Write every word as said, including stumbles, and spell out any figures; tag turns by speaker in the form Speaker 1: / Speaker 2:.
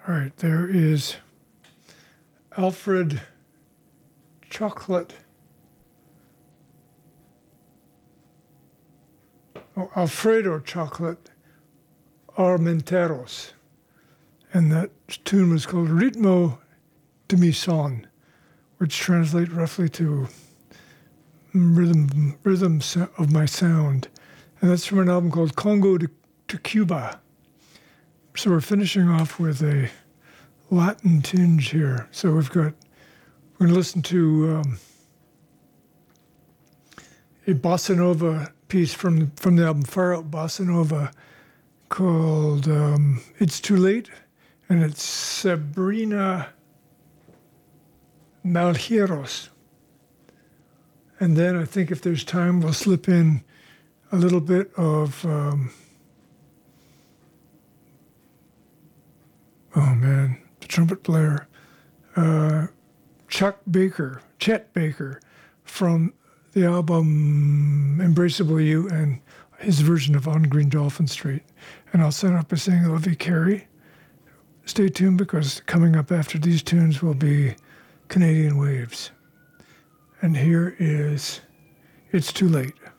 Speaker 1: All right, there is Alfred Chocolate. Oh, Alfredo Chocolate Armenteros. And that tune was called Ritmo de mi Son, which translates roughly to rhythm, rhythm of my sound. And that's from an album called Congo to, to Cuba. So we're finishing off with a Latin tinge here. So we've got, we're going to listen to um, a bossa nova piece from, from the album Far Out Bossa Nova called um, It's Too Late, and it's Sabrina Malheiros. And then I think if there's time, we'll slip in a little bit of, um, oh man, the trumpet player, uh, Chuck Baker, Chet Baker, from the album Embraceable You and his version of On Green Dolphin Street. And I'll set up by saying I love you, Carrie. Stay tuned, because coming up after these tunes will be Canadian Waves. And here is It's Too Late.